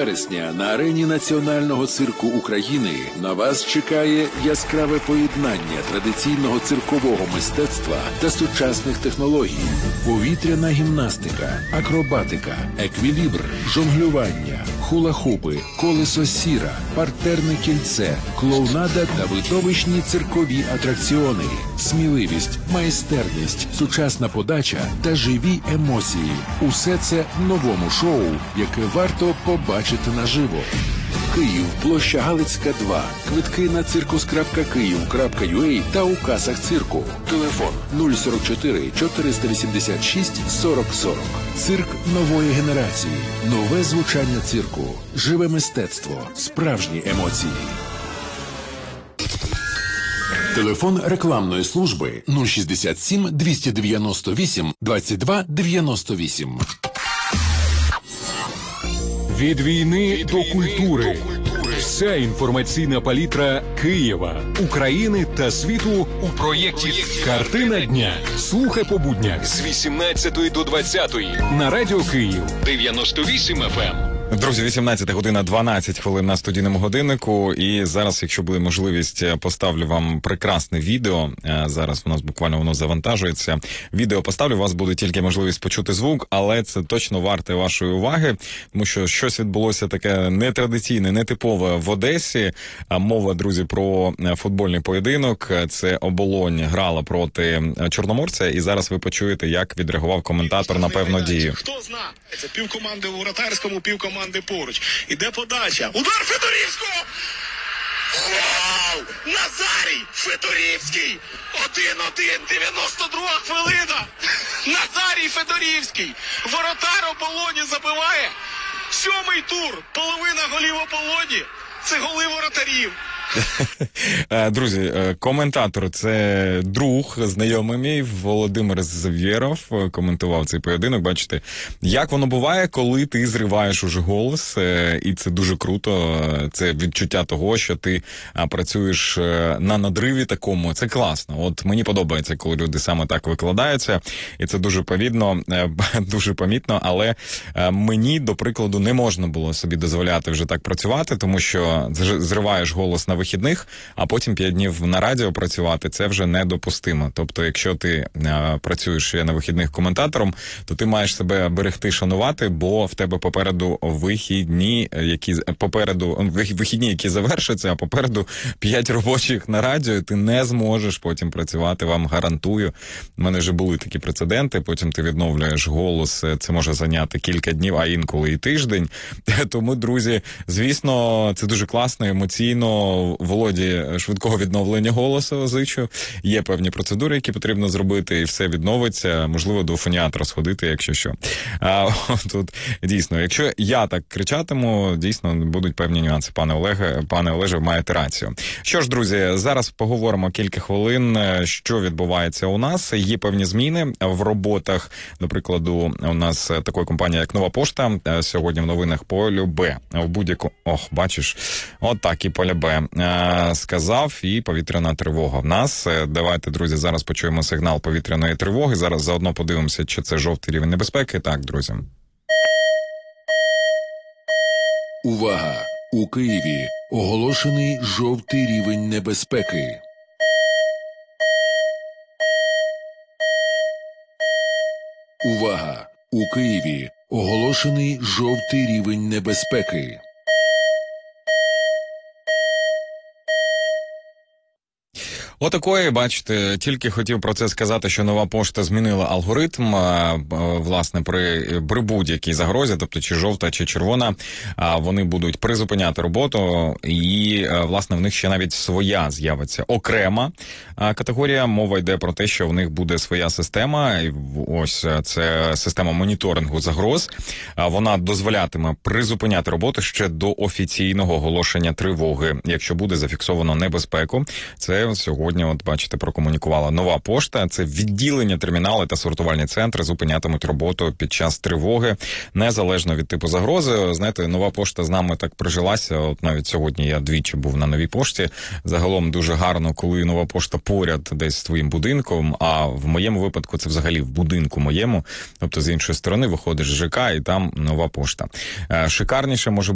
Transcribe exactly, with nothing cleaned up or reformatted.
вересня на арені Національного цирку України на вас чекає яскраве поєднання традиційного циркового мистецтва та сучасних технологій. Повітряна гімнастика, акробатика, еквілібр, жонглювання, хула-хупи, колесо сіра, партерне кільце, клоунада та видовищні циркові атракціони. Сміливість, майстерність, сучасна подача та живі емоції. Усе це в новому шоу, яке варто побачити наживо. Київ, площа Галицька, два. Квитки на циркус крапка київ крапка ю а та у касах цирку. Телефон нуль сорок чотири чотириста вісімдесят шість сорок сорок. Цирк нової генерації. Нове звучання цирку. Живе мистецтво. Справжні емоції. Телефон рекламної служби нуль шістдесят сім двісті дев'яносто вісім двадцять два дев'яносто вісім. Від війни Від до, війни культури. до культури. Вся інформаційна палітра Києва, України та світу у проєкті «Картина дня». Слухай по буднях з вісімнадцятої до двадцятої на Радіо Київ дев'яносто вісім еф ем. Друзі, вісімнадцята година дванадцять хвилин на студійному годиннику. І зараз, якщо буде можливість, поставлю вам прекрасне відео. Зараз у нас буквально воно завантажується. Відео поставлю, у вас буде тільки можливість почути звук, але це точно варте вашої уваги, тому що щось відбулося таке нетрадиційне, нетипове в Одесі. Мова, друзі, про футбольний поєдинок. Це Оболонь грала проти Чорноморця, і зараз ви почуєте, як відреагував коментатор на певну дію. Хто знає? Це пів команди у вратарському, пів команди поруч. Іде подача. Удар Федорівського! Вау! Назарій Федорівський! один-один, дев'яносто друга хвилина! Назарій Федорівський! Воротар Оболоні забиває! Сьомий тур! Половина голів Оболоні! Це голи воротарів! Друзі, коментатор – це друг, знайомий мій, Володимир Звєров, коментував цей поєдинок. Бачите, як воно буває, коли ти зриваєш уже голос, і це дуже круто, це відчуття того, що ти працюєш на надриві такому, це класно. От мені подобається, коли люди саме так викладаються, і це дуже повідно, дуже помітно, але мені, до прикладу, не можна було собі дозволяти вже так працювати, тому що зриваєш голос на вихідних, а потім п'ять днів на радіо працювати, це вже недопустимо. Тобто, якщо ти е, працюєш на вихідних коментатором, то ти маєш себе берегти, шанувати, бо в тебе попереду вихідні, які попереду вихідні, які завершаться, а попереду п'ять робочих на радіо, ти не зможеш потім працювати, вам гарантую. У мене вже були такі прецеденти, потім ти відновлюєш голос, це може зайняти кілька днів, а інколи і тиждень. Тому, друзі, звісно, це дуже класно, емоційно. Володі швидкого відновлення голосу зичу. Є певні процедури, які потрібно зробити, і все відновиться. Можливо, до фоніатора сходити, якщо що. А тут дійсно, якщо я так кричатиму, дійсно будуть певні нюанси. Пане Олеге, пане Олеже, маєте рацію. Що ж, друзі, зараз поговоримо кілька хвилин, що відбувається у нас. Є певні зміни в роботах. До прикладу, у нас такої компанії, як Нова Пошта, сьогодні в новинах Полю Б. В будь-яку... Ох, бачиш, от так і Поля Б сказав, і повітряна тривога в нас. Давайте, друзі, зараз почуємо сигнал повітряної тривоги. Зараз заодно подивимося, чи це жовтий рівень небезпеки. Так, друзі. Увага! У Києві оголошений жовтий рівень небезпеки. Увага! У Києві оголошений жовтий рівень небезпеки. Отакої, бачите, тільки хотів про це сказати, що Нова Пошта змінила алгоритм, власне, при, при будь-якій загрозі, тобто чи жовта, чи червона, вони будуть призупиняти роботу, і, власне, в них ще навіть своя з'явиться окрема категорія. Мова йде про те, що в них буде своя система, і ось це система моніторингу загроз. Вона дозволятиме призупиняти роботу ще до офіційного оголошення тривоги, якщо буде зафіксовано небезпеку. Це сьогодні Сьогодні, от бачите, прокомунікувала Нова Пошта. Це відділення, термінали та сортувальні центри зупинятимуть роботу під час тривоги, незалежно від типу загрози. Знаєте, Нова Пошта з нами так прижилася. От навіть сьогодні я двічі був на Новій Пошті. Загалом дуже гарно, коли Нова Пошта поряд десь з твоїм будинком, а в моєму випадку це взагалі в будинку моєму. Тобто з іншої сторони виходиш з ЖК і там Нова Пошта. Шикарніше може